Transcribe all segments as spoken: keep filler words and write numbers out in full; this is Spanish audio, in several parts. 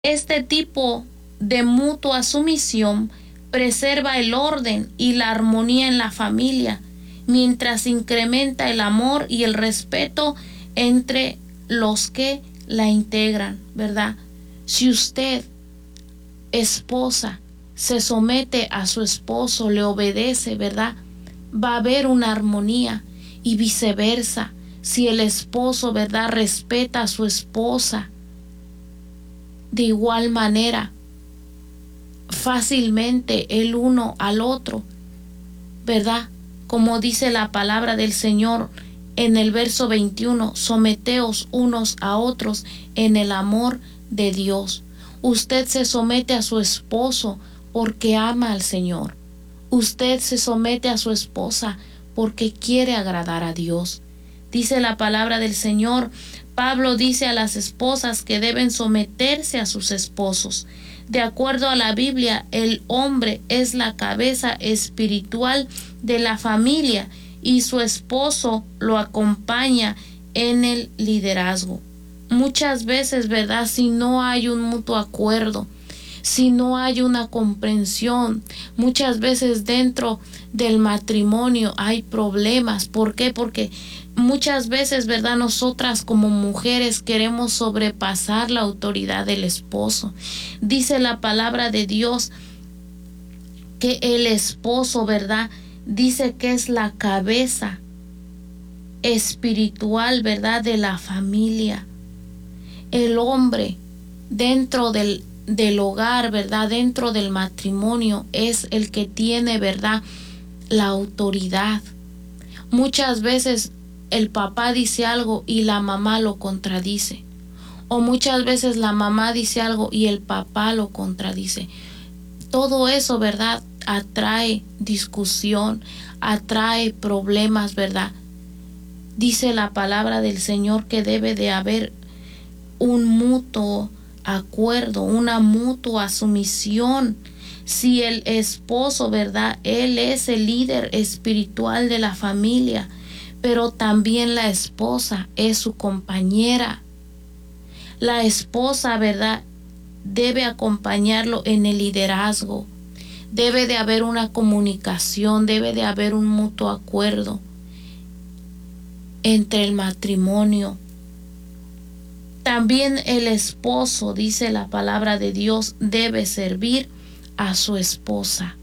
Este tipo de mutua sumisión preserva el orden y la armonía en la familia, mientras incrementa el amor y el respeto entre los que la integran, ¿verdad? Si usted, esposa, se somete a su esposo, le obedece, ¿verdad? Va a haber una armonía, y viceversa. Si el esposo, ¿verdad?, respeta a su esposa, de igual manera, fácilmente el uno al otro, ¿verdad? Como dice la palabra del Señor en el verso veintiuno, someteos unos a otros en el amor de Dios. Usted se somete a su esposo porque ama al Señor. Usted se somete a su esposa porque quiere agradar a Dios. Dice la palabra del Señor, Pablo dice a las esposas que deben someterse a sus esposos. De acuerdo a la Biblia, el hombre es la cabeza espiritual de la familia y su esposo lo acompaña en el liderazgo. Muchas veces, ¿verdad?, si no hay un mutuo acuerdo, si no hay una comprensión, muchas veces dentro del matrimonio hay problemas. ¿Por qué? Porque muchas veces, ¿verdad?, nosotras como mujeres queremos sobrepasar la autoridad del esposo. Dice la palabra de Dios que el esposo, ¿verdad?, dice que es la cabeza espiritual, ¿verdad?, de la familia. El hombre dentro del, del hogar, ¿verdad?, dentro del matrimonio es el que tiene, ¿verdad?, la autoridad. Muchas veces el papá dice algo y la mamá lo contradice. O muchas veces la mamá dice algo y el papá lo contradice. Todo eso, ¿verdad?, atrae discusión, atrae problemas, ¿verdad? Dice la palabra del Señor que debe de haber un mutuo acuerdo, una mutua sumisión. Si el esposo, ¿verdad?, él es el líder espiritual de la familia, pero también la esposa es su compañera. La esposa, ¿verdad?, debe acompañarlo en el liderazgo. Debe de haber una comunicación, debe de haber un mutuo acuerdo entre el matrimonio. También el esposo, dice la palabra de Dios, debe servir a su esposa.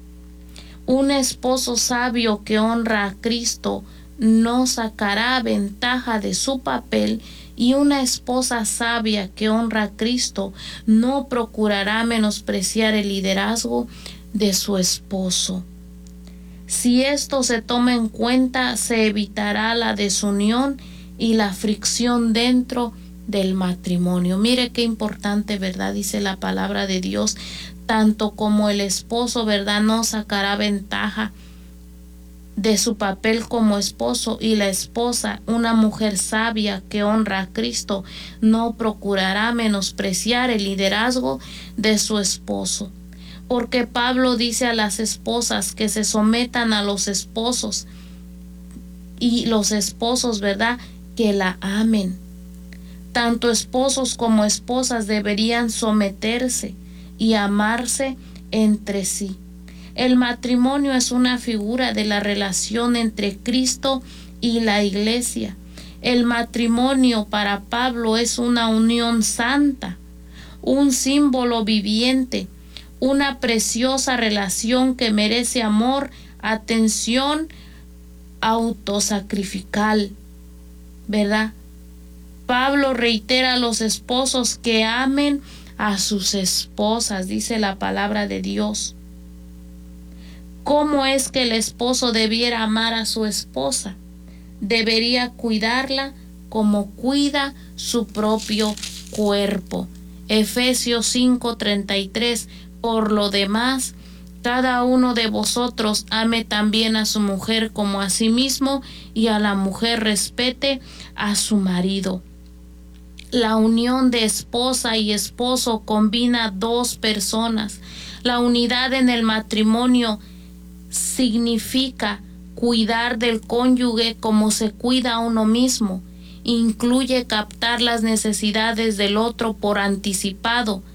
Un esposo sabio que honra a Cristo no sacará ventaja de su papel, y una esposa sabia que honra a Cristo no procurará menospreciar el liderazgo de su esposo. Si esto se toma en cuenta, se evitará la desunión y la fricción dentro del matrimonio. Mire qué importante, ¿verdad? Dice la palabra de Dios, tanto como el esposo, ¿verdad?, no sacará ventaja de su papel como esposo, y la esposa, una mujer sabia que honra a Cristo, no procurará menospreciar el liderazgo de su esposo. Porque Pablo dice a las esposas que se sometan a los esposos, y los esposos, ¿verdad?, que la amen. Tanto esposos como esposas deberían someterse y amarse entre sí. El matrimonio es una figura de la relación entre Cristo y la iglesia. El matrimonio para Pablo es una unión santa, un símbolo viviente, una preciosa relación que merece amor, atención autosacrificial, ¿verdad? Pablo reitera a los esposos que amen a sus esposas, dice la palabra de Dios. ¿Cómo es que el esposo debiera amar a su esposa? Debería cuidarla como cuida su propio cuerpo. Efesios cinco treinta y tres. Por lo demás, cada uno de vosotros ame también a su mujer como a sí mismo, y a la mujer respete a su marido. La unión de esposa y esposo combina dos personas. La unidad en el matrimonio significa cuidar del cónyuge como se cuida a uno mismo, incluye captar las necesidades del otro por anticipado